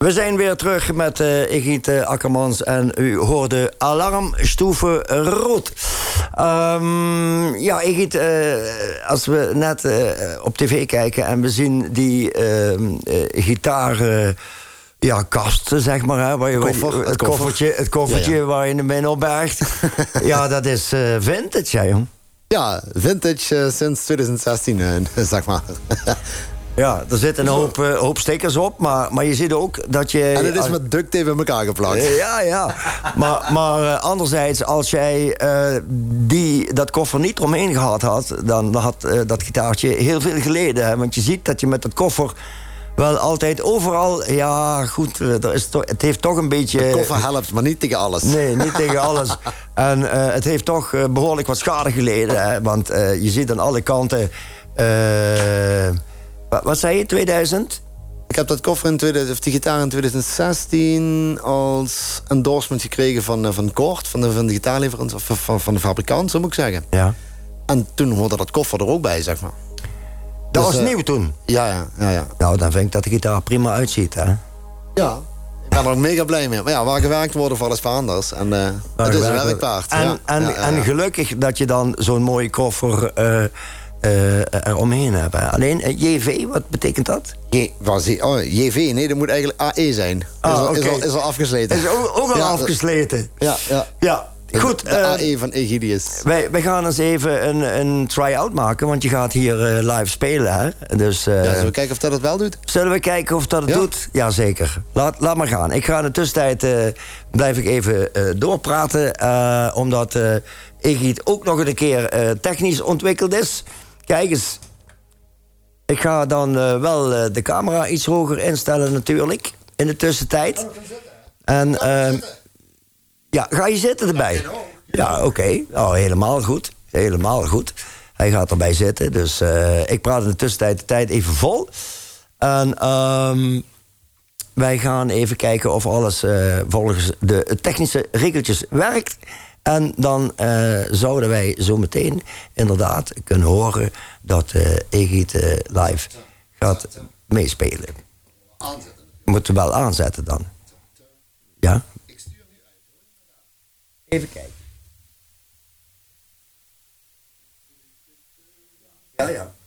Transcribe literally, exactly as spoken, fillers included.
We zijn weer terug met uh, Egid uh, Akkermans en u hoorde Alarmstufe Rood. Um, ja, Egid, uh, als we net uh, op tv kijken en we zien die uh, uh, gitaar... Uh, ja, kast, zeg maar. Hè, waar je, Koffer, het, het koffertje, het koffertje ja, ja. waar je hem in opbergt. Ja, dat is uh, vintage, hè, jong. Ja, vintage uh, sinds twintig zestien, uh, zeg maar. Ja, er zitten een hoop, uh, hoop stickers op, maar, maar je ziet ook dat je... En het is met duct tape in elkaar geplakt. Ja, ja. Maar, maar uh, anderzijds, als jij uh, die, dat koffer niet eromheen gehad had... dan had uh, dat gitaartje heel veel geleden. Hè? Want je ziet dat je met dat koffer... wel altijd overal... Ja, goed, er is to- het heeft toch een beetje... De koffer helpt, maar niet tegen alles. Nee, niet tegen alles. En uh, het heeft toch uh, behoorlijk wat schade geleden. Hè? Want uh, je ziet aan alle kanten... Uh, wat, wat zei je, tweeduizend? Ik heb dat koffer in tweeduizend, of die gitaar in twintig zestien... als endorsement gekregen van, van Kort, van de, van de gitaarleverant... of van, van de fabrikant, zo moet ik zeggen. Ja. En toen hoorde dat koffer er ook bij, zeg maar. Dat dus, was uh, nieuw toen? Ja, ja, ja, ja. Nou, dan vind ik dat de gitaar prima uitziet, hè? Ja. Ik ben er ook mega blij mee. Maar ja, waar gewerkt wordt, valt is anders. En uh, het is een werkpaard. En, ja. en, Ja, ja, ja. en gelukkig dat je dan zo'n mooie koffer uh, uh, eromheen hebt. Hè? Alleen, uh, J V, wat betekent dat? J, was die, oh, J V, nee, dat moet eigenlijk A E zijn. Ah, is, al, okay. is, al, is al afgesleten. Is ook, ook al ja, afgesleten? Ja, ja. Ja. Goed, de, de uh, A E van Egidius. Wij, wij gaan eens even een, een try-out maken, want je gaat hier uh, live spelen. Hè? Dus, uh, ja, zullen we kijken of dat het wel doet? Zullen we kijken of dat het ja? doet? Jazeker. Laat, laat maar gaan. Ik ga in de tussentijd uh, blijf ik even uh, doorpraten, uh, omdat uh, Egid ook nog een keer uh, technisch ontwikkeld is. Kijk eens. Ik ga dan uh, wel uh, de camera iets hoger instellen natuurlijk, in de tussentijd. En... Uh, Ja, ga je zitten erbij? Ja, oké. Okay. Oh, helemaal goed. Helemaal goed. Hij gaat erbij zitten. Dus uh, ik praat in de tussentijd de tijd even vol. En um, wij gaan even kijken of alles uh, volgens de technische regeltjes werkt. En dan uh, zouden wij zo meteen inderdaad kunnen horen dat uh, Egid uh, live gaat meespelen. Moeten we wel aanzetten dan. Ja? Even kijken. Ja, ja.